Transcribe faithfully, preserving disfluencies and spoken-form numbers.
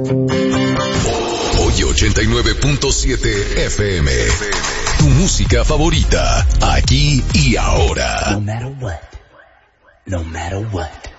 Hoy ochenta y nueve punto siete F M. Tu música favorita, aquí y ahora. No matter what. No matter what.